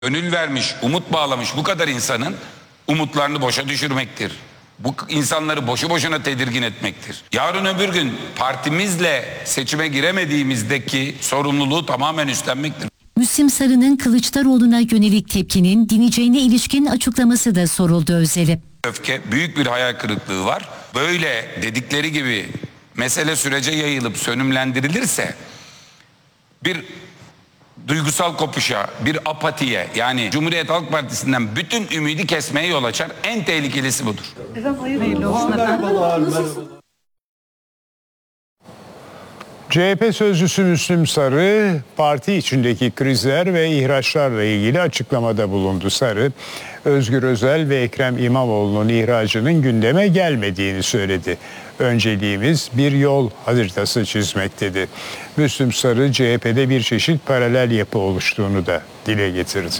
Gönül vermiş, umut bağlamış bu kadar insanın umutlarını boşa düşürmektir. Bu insanları boşu boşuna tedirgin etmektir. Yarın öbür gün partimizle seçime giremediğimizdeki sorumluluğu tamamen üstlenmektir. Müslim Sarı'nın Kılıçdaroğlu'na yönelik tepkinin dineceğine ilişkin açıklaması da soruldu Özel'e. Öfke, büyük bir hayal kırıklığı var. Böyle dedikleri gibi mesele sürece yayılıp sönümlendirilirse bir duygusal kopuşa, bir apatiye, yani Cumhuriyet Halk Partisi'nden bütün ümidi kesmeye yol açar. En tehlikelisi budur. CHP sözcüsü Müslim Sarı, parti içindeki krizler ve ihraçlarla ilgili açıklamada bulundu. Sarı, Özgür Özel ve Ekrem İmamoğlu'nun ihracının gündeme gelmediğini söyledi. Önceliğimiz bir yol haritası çizmek dedi. Müslim Sarı, CHP'de bir çeşit paralel yapı oluştuğunu da dile getirdi.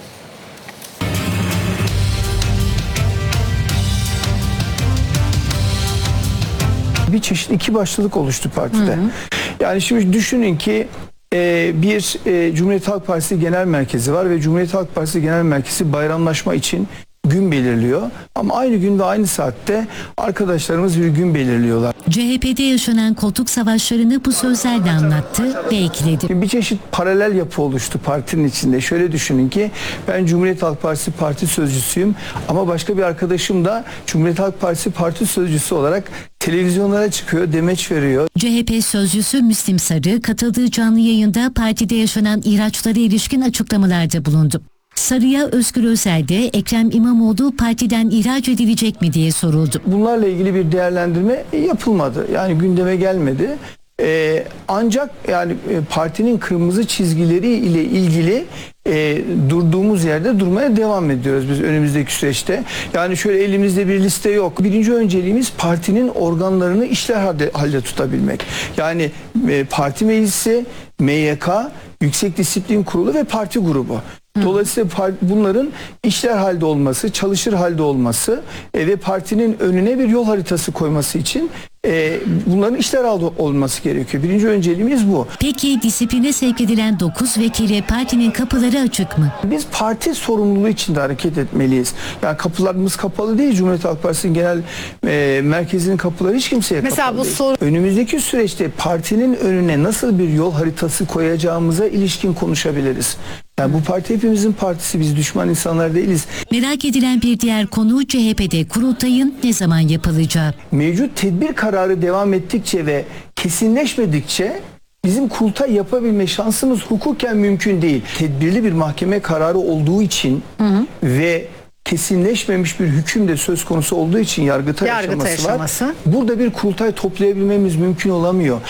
Bir çeşit iki başlılık oluştu partide. Yani şimdi düşünün ki bir Cumhuriyet Halk Partisi Genel Merkezi var ve Cumhuriyet Halk Partisi Genel Merkezi bayramlaşma için gün belirliyor. Ama aynı gün ve aynı saatte arkadaşlarımız bir gün belirliyorlar. CHP'de yaşanan koltuk savaşlarını bu sözlerle anlattı ve ekledi. Bir çeşit paralel yapı oluştu partinin içinde. Şöyle düşünün ki ben Cumhuriyet Halk Partisi parti sözcüsüyüm ama başka bir arkadaşım da Cumhuriyet Halk Partisi parti sözcüsü olarak televizyonlara çıkıyor, demeç veriyor. CHP sözcüsü Müslim Sarı katıldığı canlı yayında partide yaşanan ihraçlara ilişkin açıklamalarda bulundu. Sarı'ya Özgür Özel'de Ekrem İmamoğlu partiden ihraç edilecek mi diye soruldu. Bunlarla ilgili bir değerlendirme yapılmadı. Yani gündeme gelmedi. Ancak yani partinin kırmızı çizgileri ile ilgili durduğumuz yerde durmaya devam ediyoruz biz önümüzdeki süreçte. Yani şöyle elimizde bir liste yok. Birinci önceliğimiz partinin organlarını işler halde tutabilmek. Yani parti meclisi, MYK, Yüksek Disiplin Kurulu ve parti grubu. Dolayısıyla bunların işler halde olması, çalışır halde olması ve partinin önüne bir yol haritası koyması için bunların işler halde olması gerekiyor. Birinci önceliğimiz bu. Peki disipline sevk edilen 9 vekile partinin kapıları açık mı? Biz parti sorumluluğu içinde hareket etmeliyiz. Yani kapılarımız kapalı değil. Cumhuriyet Halk Partisi'nin genel merkezinin kapıları hiç kimseye kapalı değil. Önümüzdeki süreçte partinin önüne nasıl bir yol haritası koyacağımıza ilişkin konuşabiliriz. Yani bu parti hepimizin partisi, biz düşman insanlar değiliz. Merak edilen bir diğer konu CHP'de kurultayın ne zaman yapılacağı. Mevcut tedbir kararı devam ettikçe ve kesinleşmedikçe bizim kurultay yapabilme şansımız hukuken mümkün değil. Tedbirli bir mahkeme kararı olduğu için ve kesinleşmemiş bir hüküm de söz konusu olduğu için Yargıtay aşaması var. Burada bir kurultay toplayabilmemiz mümkün olamıyor.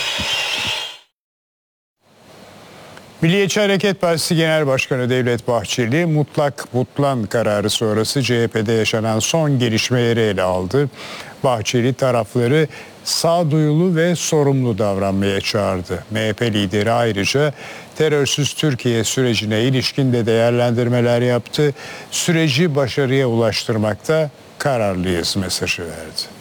Milliyetçi Hareket Partisi Genel Başkanı Devlet Bahçeli, mutlak butlan kararı sonrası CHP'de yaşanan son gelişmeleri ele aldı. Bahçeli tarafları sağduyulu ve sorumlu davranmaya çağırdı. MHP lideri ayrıca terörsüz Türkiye sürecine ilişkin de değerlendirmeler yaptı. Süreci başarıya ulaştırmakta kararlıyız mesajı verdi.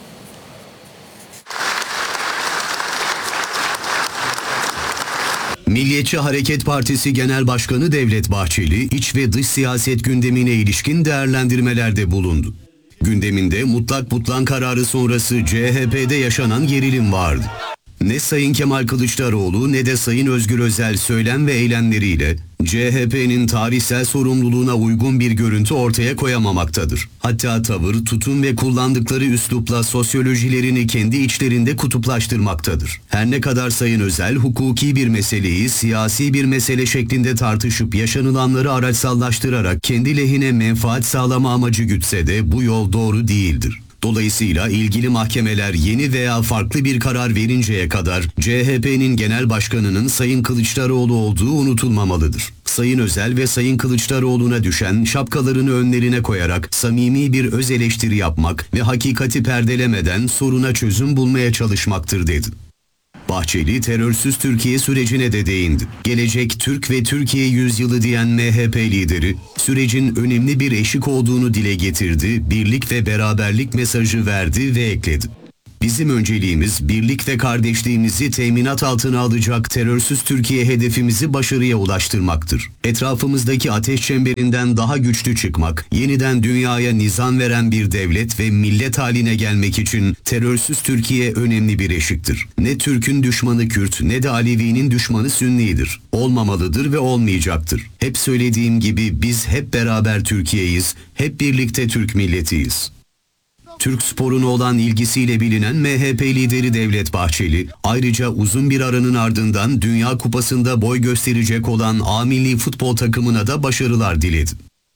Milliyetçi Hareket Partisi Genel Başkanı Devlet Bahçeli, iç ve dış siyaset gündemine ilişkin değerlendirmelerde bulundu. Gündeminde mutlak butlan kararı sonrası CHP'de yaşanan gerilim vardı. Ne Sayın Kemal Kılıçdaroğlu ne de Sayın Özgür Özel söylem ve eylemleriyle CHP'nin tarihsel sorumluluğuna uygun bir görüntü ortaya koyamamaktadır. Hatta tavır, tutum ve kullandıkları üslupla sosyolojilerini kendi içlerinde kutuplaştırmaktadır. Her ne kadar Sayın Özel hukuki bir meseleyi siyasi bir mesele şeklinde tartışıp yaşanılanları araçsallaştırarak kendi lehine menfaat sağlama amacı gütse de bu yol doğru değildir. Dolayısıyla ilgili mahkemeler yeni veya farklı bir karar verinceye kadar CHP'nin genel başkanının Sayın Kılıçdaroğlu olduğu unutulmamalıdır. Sayın Özel ve Sayın Kılıçdaroğlu'na düşen şapkalarını önlerine koyarak samimi bir öz eleştiri yapmak ve hakikati perdelemeden soruna çözüm bulmaya çalışmaktır dedi. Bahçeli terörsüz Türkiye sürecine de değindi. Gelecek Türk ve Türkiye yüzyılı diyen MHP lideri sürecin önemli bir eşik olduğunu dile getirdi, birlik ve beraberlik mesajı verdi ve ekledi. Bizim önceliğimiz birlik ve kardeşliğimizi teminat altına alacak terörsüz Türkiye hedefimizi başarıya ulaştırmaktır. Etrafımızdaki ateş çemberinden daha güçlü çıkmak, yeniden dünyaya nizam veren bir devlet ve millet haline gelmek için terörsüz Türkiye önemli bir eşiktir. Ne Türk'ün düşmanı Kürt ne de Alevi'nin düşmanı Sünni'dir. Olmamalıdır ve olmayacaktır. Hep söylediğim gibi biz hep beraber Türkiye'yiz, hep birlikte Türk milletiyiz. Türk sporuna olan ilgisiyle bilinen MHP lideri Devlet Bahçeli, ayrıca uzun bir aranın ardından Dünya Kupası'nda boy gösterecek olan A milli futbol takımına da başarılar diledi.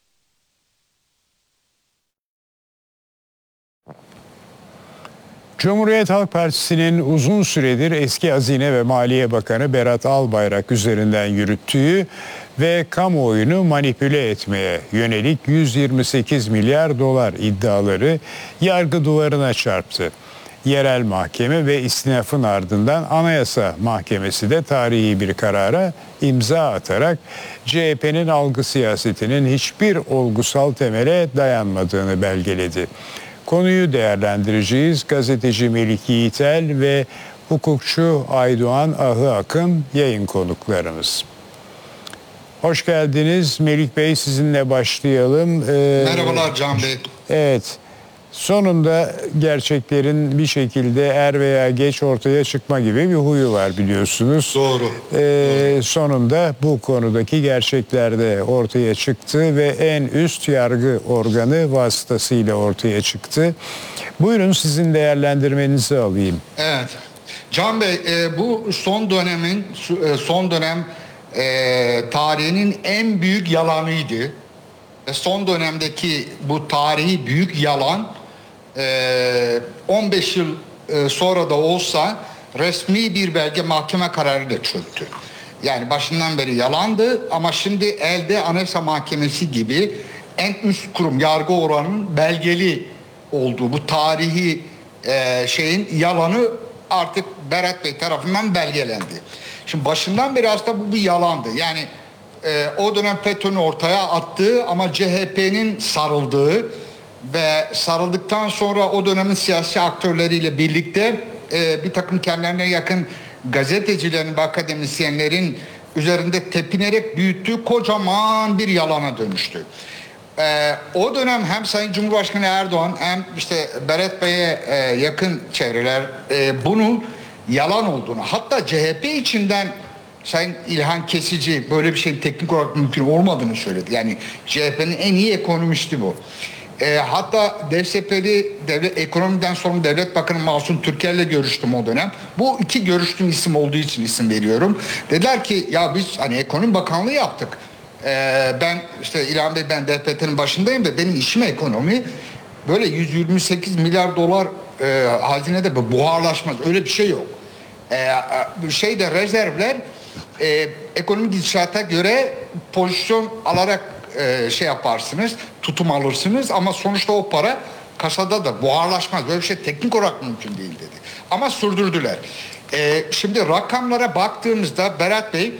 Cumhuriyet Halk Partisi'nin uzun süredir eski Hazine ve Maliye Bakanı Berat Albayrak üzerinden yürüttüğü ve kamuoyunu manipüle etmeye yönelik 128 milyar dolar iddiaları yargı duvarına çarptı. Yerel mahkeme ve istinafın ardından Anayasa Mahkemesi de tarihi bir karara imza atarak CHP'nin algı siyasetinin hiçbir olgusal temele dayanmadığını belgeledi. Konuyu değerlendireceğiz. Gazeteci Melik Yiğitel ve hukukçu Aydoğan Ahı Akın yayın konuklarımız. Hoş geldiniz. Melik Bey, sizinle başlayalım. Merhabalar Can Bey. Evet. Sonunda gerçeklerin bir şekilde er veya geç ortaya çıkma gibi bir huyu var, biliyorsunuz. Doğru. Sonunda bu konudaki gerçekler de ortaya çıktı ve en üst yargı organı vasıtasıyla ortaya çıktı. Buyurun, sizin değerlendirmenizi alayım. Evet. Can Bey, bu son dönem tarihinin en büyük yalanıydı. Son dönemdeki bu tarihi büyük yalan 15 yıl sonra da olsa resmi bir belge mahkeme kararıyla çöktü. Yani başından beri yalandı ama şimdi elde Anayasa Mahkemesi gibi en üst kurum yargı oranının belgeli olduğu bu tarihi şeyin yalanı artık Berat Bey tarafından belgelendi. Şimdi başından beri aslında bu bir yalandı. Yani o dönem FETÖ'nün ortaya attığı ama CHP'nin sarıldığı ve sarıldıktan sonra o dönemin siyasi aktörleriyle birlikte bir takım kendilerine yakın gazetecilerin ve akademisyenlerin üzerinde tepinerek büyüttüğü kocaman bir yalana dönüştü. O dönem hem Sayın Cumhurbaşkanı Erdoğan hem işte Berat Bey'e yakın çevreler bunun yalan olduğunu, hatta CHP içinden Sayın İlhan Kesici böyle bir şeyin teknik olarak mümkün olmadığını söyledi. Yani CHP'nin en iyi ekonomisti bu. Hatta DSP'li ekonomiden sonra Devlet Bakanı Mahsun Türker'le görüştüm o dönem. Bu iki görüştüğüm isim olduğu için isim veriyorum. Dediler ki ya biz hani ekonomi bakanlığı yaptık. Ben işte İlhan Bey, ben DPT'nin başındayım ve benim işim ekonomi. Böyle 128 milyar dolar hazinede buharlaşmaz. Öyle bir şey yok. Rezervler ekonomik gidişata göre pozisyon alarak şey yaparsınız, tutum alırsınız ama sonuçta o para kasada da buharlaşmaz. Böyle bir şey teknik olarak mümkün değil dedi. Ama sürdürdüler. Şimdi rakamlara baktığımızda Berat Bey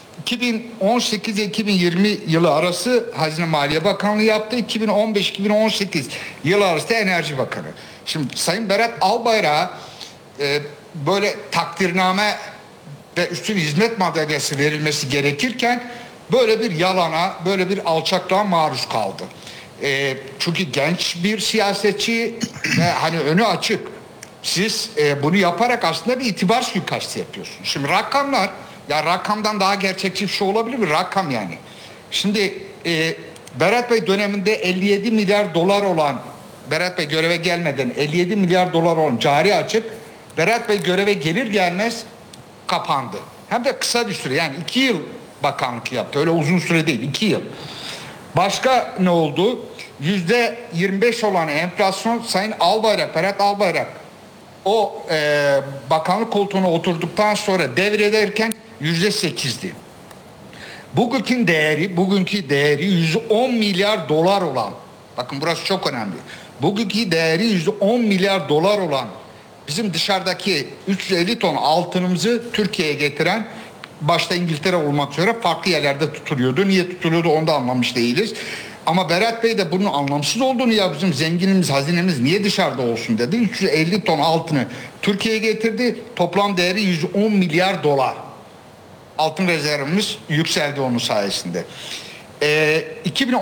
2018 ile 2020 yılı arası Hazine Maliye Bakanlığı yaptı. 2015-2018 yılı arası Enerji Bakanı. Şimdi Sayın Berat Albayrak'a böyle takdirname ve üstün hizmet madalyası verilmesi gerekirken böyle bir yalana, böyle bir alçaklığa maruz kaldı. Çünkü genç bir siyasetçi ve hani önü açık. Siz bunu yaparak aslında bir itibar suikastı yapıyorsunuz. Şimdi rakamlar, ya rakamdan daha gerçekçi bir şey olabilir mi? Rakam yani. Şimdi Berat Bey döneminde 57 milyar dolar olan, Berat Bey göreve gelmeden 57 milyar dolar olan cari açık, Berat Bey göreve gelir gelmez kapandı. Hem de kısa bir süre, yani 2 yıl bakanlık yaptı. Öyle uzun süre değil, 2 yıl. Başka ne oldu? %25 olan enflasyon Sayın Albayrak, Berat Albayrak o bakanlık koltuğuna oturduktan sonra devrederken %8'di. Bugünkü değeri 110 milyar dolar olan, bakın burası çok önemli. Bugünkü değeri 110 milyar dolar olan bizim dışarıdaki 350 ton altınımızı Türkiye'ye getiren, başta İngiltere olmak üzere farklı yerlerde tutuluyordu. Niye tutuluyordu onu da anlamış değiliz. Ama Berat Bey de bunun anlamsız olduğunu, ya bizim zenginimiz, hazinemiz niye dışarıda olsun dedi. 350 ton altını Türkiye'ye getirdi. Toplam değeri 110 milyar dolar. Altın rezervimiz yükseldi onun sayesinde.